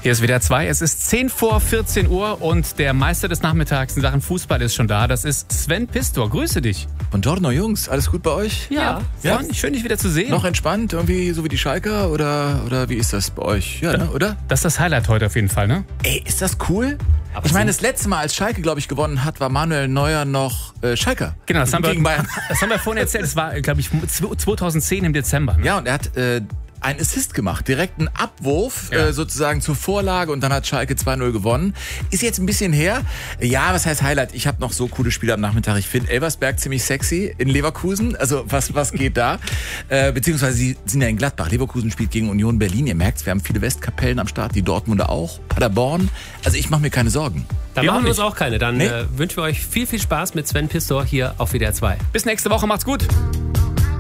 Hier ist WDR 2. Es ist 10 vor 14 Uhr und der Meister des Nachmittags in Sachen Fußball ist schon da. Das ist Sven Pistor. Grüße dich. Buongiorno, Jungs. Alles gut bei euch? Ja. Schön, dich wieder zu sehen. Noch entspannt, irgendwie so wie die Schalker? Oder wie ist das bei euch? Ja, ne, oder? Das ist das Highlight heute auf jeden Fall, ne? Ey, ist das cool? Ich meine, das letzte Mal, als Schalke, glaube ich, gewonnen hat, war Manuel Neuer noch Schalker. Genau, das haben gegen Bayern. Das haben wir vorhin erzählt. Das war, glaube ich, 2010 im Dezember. Ne? Ja, und er hat einen Assist gemacht, direkt einen Abwurf sozusagen zur Vorlage und dann hat Schalke 2-0 gewonnen. Ist jetzt ein bisschen her. Ja, was heißt Highlight? Ich habe noch so coole Spiele am Nachmittag. Ich finde Elversberg ziemlich sexy in Leverkusen. Also was geht da? Beziehungsweise sie sind ja in Gladbach. Leverkusen spielt gegen Union Berlin. Ihr merkt's, wir haben viele Westkapellen am Start, die Dortmunder auch, Paderborn. Also ich mache mir keine Sorgen. Da machen wir uns auch keine. Dann wünschen wir euch viel, viel Spaß mit Sven Pistor hier auf WDR 2. Bis nächste Woche. Macht's gut.